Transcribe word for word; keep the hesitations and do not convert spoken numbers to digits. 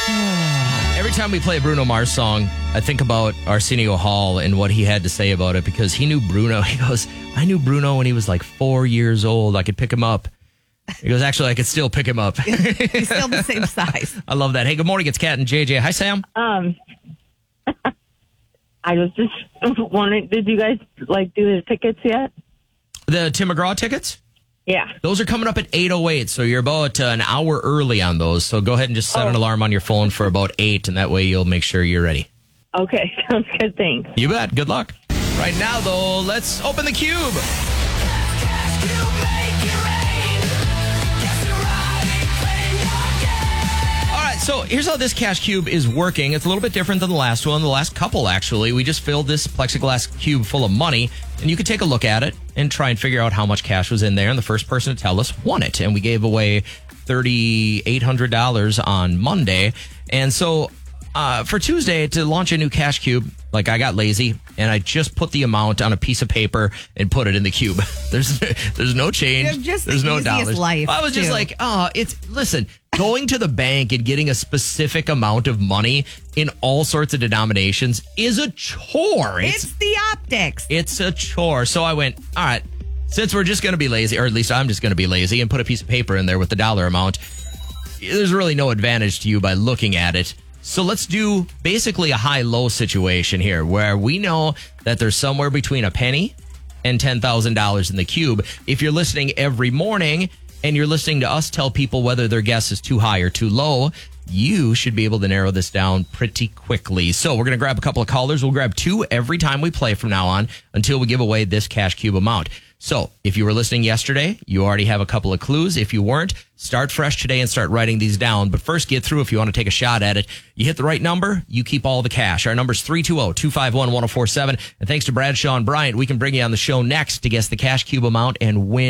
Every time we play a Bruno Mars song, I think about Arsenio Hall and what he had to say about it because he knew Bruno. He goes, I knew Bruno when he was like four years old. I could pick him up. He goes, actually, I could still pick him up. He's still the same size. I love that. Hey, good morning. It's Kat and J J. Hi, Sam. Um, I was just wondering, did you guys like do the tickets yet? The Tim McGraw tickets? Yeah. Those are coming up at eight oh eight, so you're about uh, an hour early on those. So go ahead and just set Oh. an alarm on your phone for about eight, and that way you'll make sure you're ready. Okay, sounds good. Thanks. You bet. Good luck. Right now, though, let's open the cube. All right, so here's how this cash cube is working. It's a little bit different than the last one, the last couple, actually. We just filled this plexiglass cube full of money, and you could take a look at it and try and figure out how much cash was in there, and the first person to tell us won it. And we gave away three thousand eight hundred dollars on Monday. And so uh, for Tuesday, to launch a new cash cube, like I got lazy, and I just put the amount on a piece of paper and put it in the cube. There's there's no change. You're just there's the no easiest dollars. life, I was just too. like, oh, it's, listen, going to the bank and getting a specific amount of money in all sorts of denominations is a chore. It's, It's the optics. it's a chore. So I went, all right, since we're just going to be lazy, or at least I'm just going to be lazy and put a piece of paper in there with the dollar amount, there's really no advantage to you by looking at it. So let's do basically a high-low situation here where we know that there's somewhere between a penny and ten thousand dollars in the cube. If you're listening every morning and you're listening to us tell people whether their guess is too high or too low, you should be able to narrow this down pretty quickly. So we're going to grab a couple of callers. We'll grab two every time we play from now on until we give away this cash cube amount. So if you were listening yesterday, you already have a couple of clues. If you weren't, start fresh today and start writing these down. But first, get through if you want to take a shot at it. You hit the right number, you keep all the cash. Our number's three two zero, two five one, one zero four seven. And thanks to Bradshaw and Bryant, we can bring you on the show next to guess the cash cube amount and win